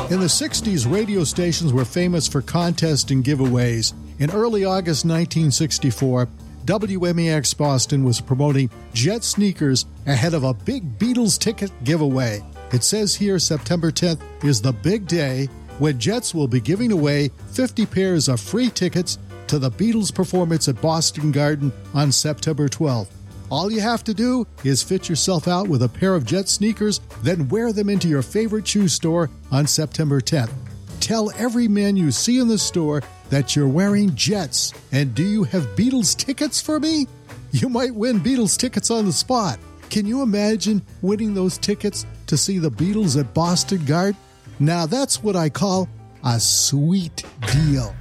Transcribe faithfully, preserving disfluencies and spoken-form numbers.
In the sixties, radio stations were famous for contests and giveaways. In early August nineteen sixty-four, W M A X Boston was promoting Jet sneakers ahead of a big Beatles ticket giveaway. It says here September tenth is the big day when Jets will be giving away fifty pairs of free tickets to the Beatles performance at Boston Garden on September twelfth. All you have to do is fit yourself out with a pair of Jet sneakers, then wear them into your favorite shoe store on September tenth. Tell every man you see in the store that you're wearing Jets. And do you have Beatles tickets for me? You might win Beatles tickets on the spot. Can you imagine winning those tickets to see the Beatles at Boston Garden? Now that's what I call a sweet deal.